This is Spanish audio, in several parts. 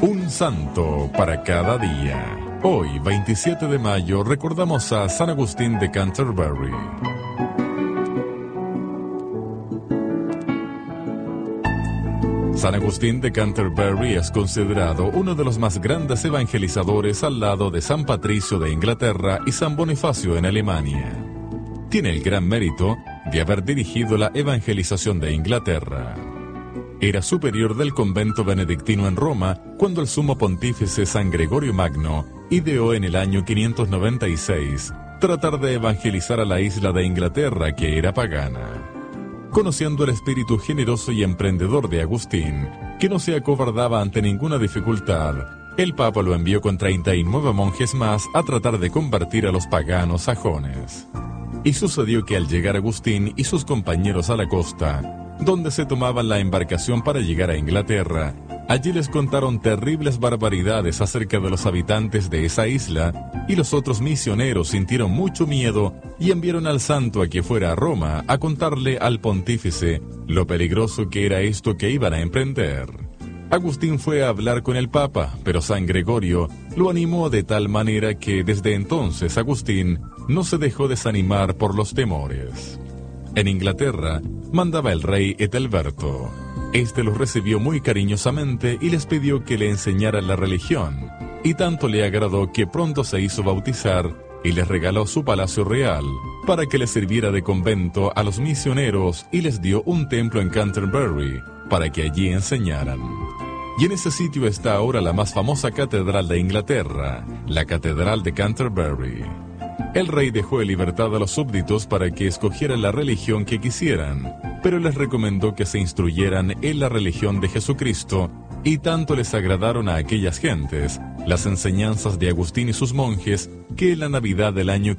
Un santo para cada día. Hoy, 27 de mayo, recordamos a San Agustín de Canterbury. San Agustín de Canterbury es considerado uno de los más grandes evangelizadores al lado de San Patricio de Inglaterra y San Bonifacio en Alemania. Tiene el gran mérito de haber dirigido la evangelización de Inglaterra. Era superior del convento benedictino en Roma cuando el sumo pontífice San Gregorio Magno ideó en el año 596 tratar de evangelizar a la isla de Inglaterra, que era pagana. Conociendo el espíritu generoso y emprendedor de Agustín, que no se acobardaba ante ninguna dificultad, el Papa lo envió con 39 monjes más a tratar de convertir a los paganos sajones. Y sucedió que al llegar Agustín y sus compañeros a la costa, donde se tomaban la embarcación para llegar a Inglaterra, allí les contaron terribles barbaridades acerca de los habitantes de esa isla, y los otros misioneros sintieron mucho miedo y enviaron al santo a que fuera a Roma a contarle al pontífice lo peligroso que era esto que iban a emprender. Agustín fue a hablar con el Papa, pero San Gregorio lo animó de tal manera que desde entonces Agustín no se dejó desanimar por los temores. En Inglaterra mandaba el rey Ethelberto. Este los recibió muy cariñosamente y les pidió que le enseñaran la religión, y tanto le agradó que pronto se hizo bautizar y les regaló su palacio real para que les sirviera de convento a los misioneros, y les dio un templo en Canterbury para que allí enseñaran. Y en ese sitio está ahora la más famosa catedral de Inglaterra, la Catedral de Canterbury. El rey dejó en libertad a los súbditos para que escogieran la religión que quisieran, pero les recomendó que se instruyeran en la religión de Jesucristo, y tanto les agradaron a aquellas gentes las enseñanzas de Agustín y sus monjes, que en la Navidad del año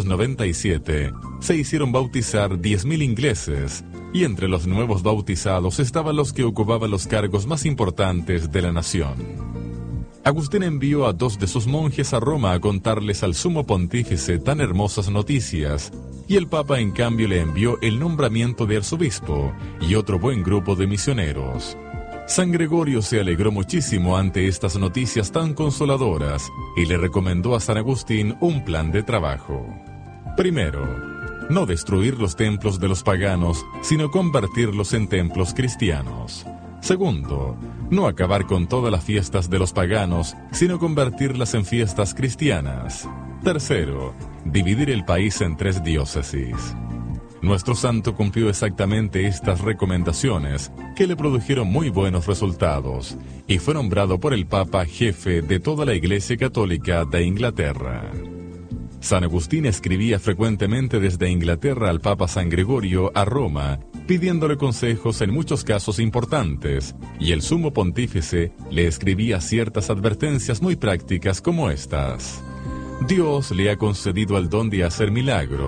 597 se hicieron bautizar 10.000 ingleses, y entre los nuevos bautizados estaban los que ocupaban los cargos más importantes de la nación. Agustín envió a 2 de sus monjes a Roma a contarles al sumo pontífice tan hermosas noticias, y el Papa en cambio le envió el nombramiento de arzobispo y otro buen grupo de misioneros. San Gregorio se alegró muchísimo ante estas noticias tan consoladoras y le recomendó a San Agustín un plan de trabajo. Primero, no destruir los templos de los paganos, sino convertirlos en templos cristianos. Segundo, no acabar con todas las fiestas de los paganos, sino convertirlas en fiestas cristianas. Tercero, dividir el país en 3 diócesis. Nuestro santo cumplió exactamente estas recomendaciones, que le produjeron muy buenos resultados, y fue nombrado por el Papa jefe de toda la Iglesia Católica de Inglaterra. San Agustín escribía frecuentemente desde Inglaterra al Papa San Gregorio a Roma, pidiéndole consejos en muchos casos importantes, y el sumo pontífice le escribía ciertas advertencias muy prácticas como estas. Dios le ha concedido el don de hacer milagros.